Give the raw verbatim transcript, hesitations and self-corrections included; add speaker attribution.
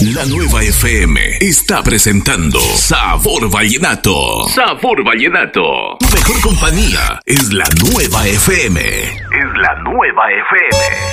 Speaker 1: La Nueva F M está presentando Sabor Vallenato. Sabor Vallenato. Tu mejor compañía es la Nueva F M. Es la Nueva F M.